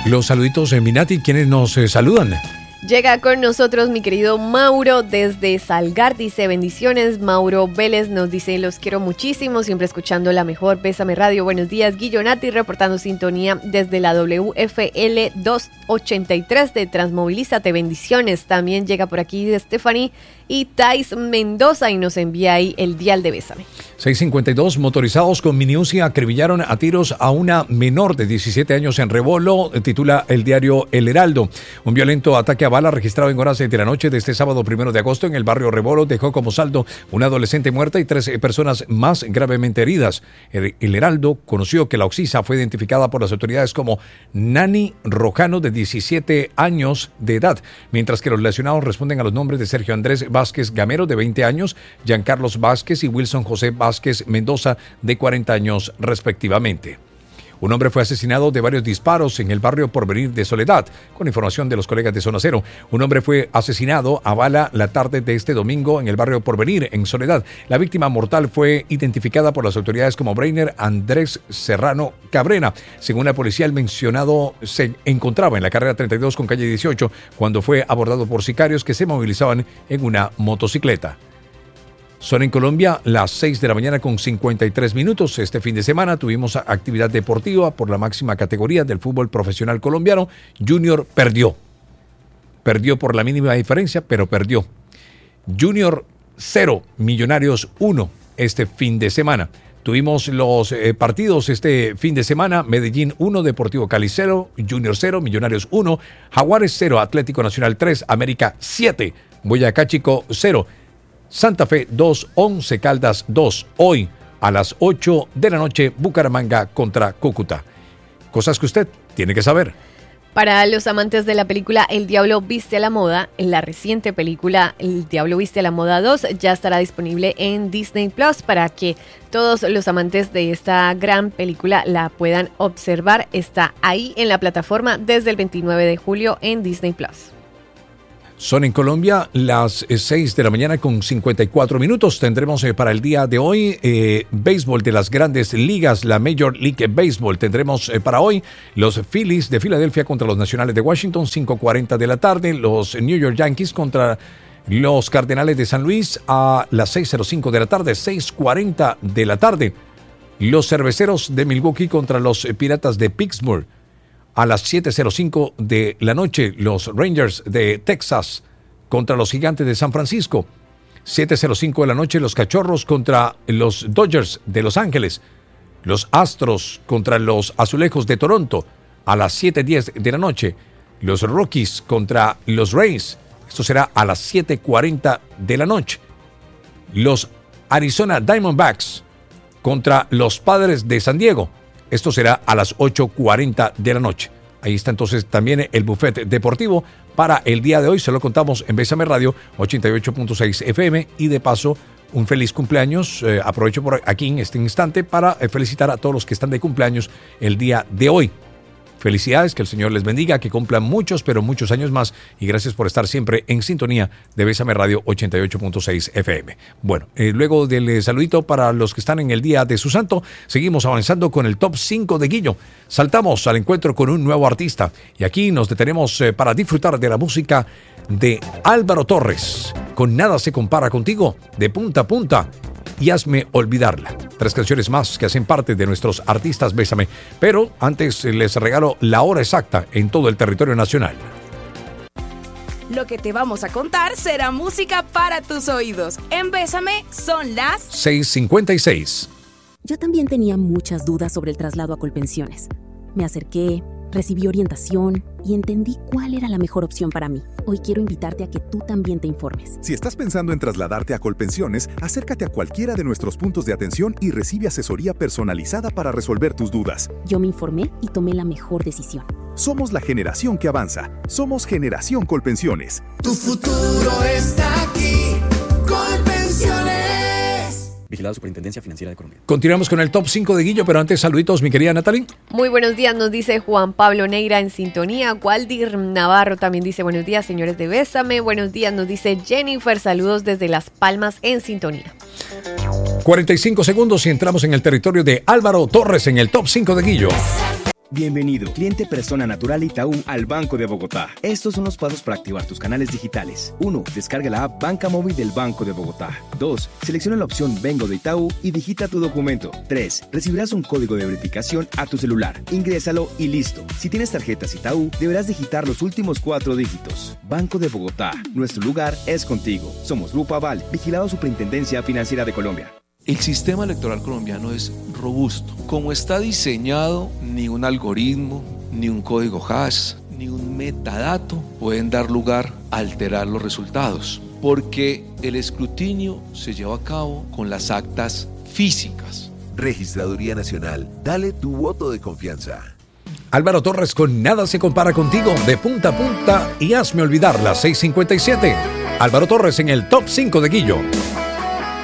los saluditos en Minati, ¿quiénes nos saludan? Llega con nosotros mi querido Mauro desde Salgar, dice bendiciones. Mauro Vélez nos dice los quiero muchísimo, siempre escuchando la mejor Bésame Radio. Buenos días, Guillo Nati, reportando sintonía desde la WFL 283 de Transmovilízate, bendiciones. También llega por aquí de Stephanie y Thais Mendoza y nos envía ahí el dial de Bésame. 652 motorizados con mini Uzi acribillaron a tiros a una menor de 17 años en Rebolo, titula el diario El Heraldo. Un violento ataque a bala registrado en horas de la noche de este sábado 1 de agosto en el barrio Rebolo dejó como saldo una adolescente muerta y 3 personas más gravemente heridas. El Heraldo conoció que la oxisa fue identificada por las autoridades como Nani Rojano, de 17 años de edad, mientras que los lesionados responden a los nombres de Sergio Andrés Vázquez Gamero, de 20 años, Giancarlos Vázquez y Wilson José Vázquez Mendoza, de 40 años respectivamente. Un hombre fue asesinado de varios disparos en el barrio Porvenir de Soledad. Con información de los colegas de Zona Cero, un hombre fue asesinado a bala la tarde de este domingo en el barrio Porvenir, en Soledad. La víctima mortal fue identificada por las autoridades como Breiner Andrés Serrano Cabrera. Según la policía, el mencionado se encontraba en la carrera 32 con calle 18 cuando fue abordado por sicarios que se movilizaban en una motocicleta. Son en Colombia las 6 de la mañana con 53 minutos. Este fin de semana tuvimos actividad deportiva por la máxima categoría del fútbol profesional colombiano. Junior perdió. Perdió por la mínima diferencia, pero perdió. Junior 0, Millonarios 1 este fin de semana. Tuvimos los partidos este fin de semana. Medellín 1, Deportivo Cali 0, Junior 0, Millonarios 1, Jaguares 0, Atlético Nacional 3, América 7, Boyacá Chico 0. Santa Fe 2, Once Caldas 2. Hoy a las 8 de la noche, Bucaramanga contra Cúcuta. Cosas que usted tiene que saber. Para los amantes de la película El Diablo Viste a la Moda, la reciente película El Diablo Viste a la Moda 2 ya estará disponible en Disney Plus para que todos los amantes de esta gran película la puedan observar. Está ahí en la plataforma desde el 29 de julio en Disney Plus. Son en Colombia las 6 de la mañana con 54 minutos. Tendremos para el día de hoy béisbol de las grandes ligas, la Major League Baseball. Tendremos para hoy los Phillies de Filadelfia contra los Nacionales de Washington, 5:40 de la tarde. Los New York Yankees contra los Cardenales de San Luis a las 6:05 de la tarde, 6:40 de la tarde. Los Cerveceros de Milwaukee contra los Piratas de Pittsburgh. A las 7:05 de la noche, los Rangers de Texas contra los Gigantes de San Francisco. 7:05 de la noche, los Cachorros contra los Dodgers de Los Ángeles. Los Astros contra los Azulejos de Toronto. A las 7:10 de la noche, los Rockies contra los Rays. Esto será a las 7:40 de la noche. Los Arizona Diamondbacks contra los Padres de San Diego. Esto será a las 8:40 de la noche. Ahí está entonces también el buffet deportivo para el día de hoy. Se lo contamos en Bésame Radio 88.6 FM y de paso un feliz cumpleaños. Aprovecho por aquí en este instante para felicitar a todos los que están de cumpleaños el día de hoy. Felicidades, que el Señor les bendiga, que cumplan muchos, pero muchos años más. Y gracias por estar siempre en sintonía de Bésame Radio 88.6 FM. Bueno, luego del saludito para los que están en el día de su santo, seguimos avanzando con el top 5 de Guillo. Saltamos al encuentro con un nuevo artista. Y aquí nos detenemos para disfrutar de la música de Álvaro Torres. Con Nada se compara contigo, de punta a punta. Y Hazme olvidarla. 3 canciones más que hacen parte de nuestros artistas Bésame. Pero antes les regalo la hora exacta en todo el territorio nacional. Lo que te vamos a contar será música para tus oídos. En Bésame son las 6:56. Yo también tenía muchas dudas sobre el traslado a Colpensiones. Me acerqué, recibí orientación y entendí cuál era la mejor opción para mí. Hoy quiero invitarte a que tú también te informes. Si estás pensando en trasladarte a Colpensiones, acércate a cualquiera de nuestros puntos de atención y recibe asesoría personalizada para resolver tus dudas. Yo me informé y tomé la mejor decisión. Somos la generación que avanza. Somos Generación Colpensiones. Tu futuro está aquí. Colpensiones. Vigilada Superintendencia Financiera de Colombia. Continuamos con el top 5 de Guillo, pero antes saluditos, mi querida Natalie. Muy buenos días, nos dice Juan Pablo Neira en sintonía. Waldir Navarro también dice buenos días, señores de Bésame. Buenos días, nos dice Jennifer. Saludos desde Las Palmas en sintonía. 45 segundos y entramos en el territorio de Álvaro Torres en el top 5 de Guillo. Bienvenido, cliente persona natural Itaú al Banco de Bogotá. Estos son los pasos para activar tus canales digitales. 1. Descarga la app Banca Móvil del Banco de Bogotá. 2. Selecciona la opción Vengo de Itaú y digita tu documento. 3. Recibirás un código de verificación a tu celular. Ingrésalo y listo. Si tienes tarjetas Itaú, deberás digitar los últimos 4 dígitos. Banco de Bogotá. Nuestro lugar es contigo. Somos Grupo Aval, vigilado Superintendencia Financiera de Colombia. El sistema electoral colombiano es robusto. Como está diseñado, ni un algoritmo, ni un código hash, ni un metadato pueden dar lugar a alterar los resultados, porque el escrutinio se lleva a cabo con las actas físicas. Registraduría Nacional, dale tu voto de confianza. Álvaro Torres con Nada se compara contigo, de punta a punta y hazme olvidar las 6:57. Álvaro Torres en el Top 5 de Guillo.